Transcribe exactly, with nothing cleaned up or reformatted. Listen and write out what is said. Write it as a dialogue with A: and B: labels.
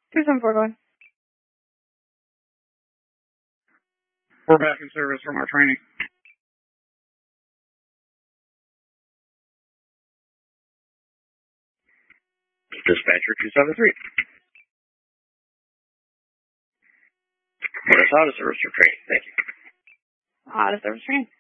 A: two seven four, go ahead.
B: We're back in service from our training.
C: Dispatcher two seven three. What is out of service for training? Thank you.
A: Out of service training.